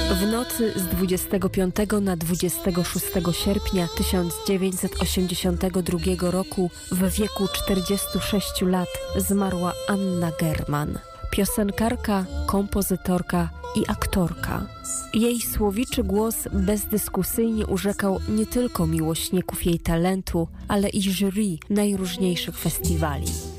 W nocy z 25 na 26 sierpnia 1982 roku w wieku 46 lat zmarła Anna German. Piosenkarka, kompozytorka i aktorka. Jej słowiczy głos bezdyskusyjnie urzekał nie tylko miłośników jej talentu, ale i jury najróżniejszych festiwali.